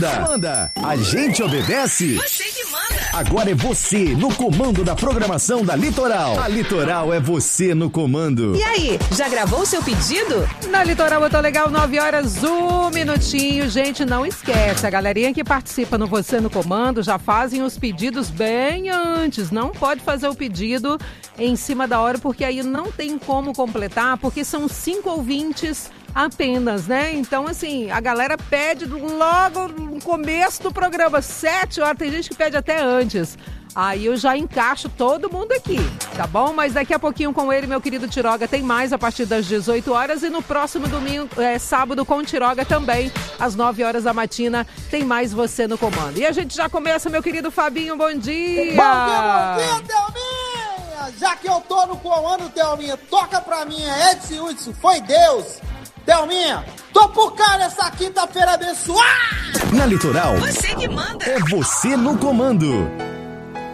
Manda, a gente obedece. Você que manda. Agora é você no comando da programação da Litoral. A Litoral é você no comando. E aí, já gravou o seu pedido? Na Litoral eu tô legal, 9h, 1 minutinho. Gente, não esquece, a galerinha que participa no Você no Comando já fazem os pedidos bem antes. Não pode fazer o pedido em cima da hora, porque aí não tem como completar, porque são 5 ouvintes apenas, né? Então, assim, a galera pede logo no começo do programa, 7h, tem gente que pede até antes. Aí eu já encaixo todo mundo aqui, tá bom? Mas daqui a pouquinho com ele, meu querido Tiroga, tem mais a partir das 18h. E no próximo domingo, sábado, com o Tiroga também, às 9h da matina, tem mais Você no Comando. E a gente já começa, meu querido Fabinho, bom dia! Bom dia, Thelminha! Já que eu tô no comando, Thelminha, toca pra mim, Edson Hudson, foi Deus! Thelminha, tô por cá nessa quinta-feira abençoada! Na Litoral, Você que manda. é você no comando.